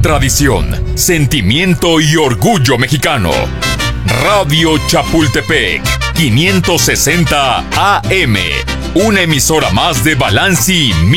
tradición, sentimiento y orgullo mexicano. Radio Chapultepec, 560 AM, una emisora más de Balanci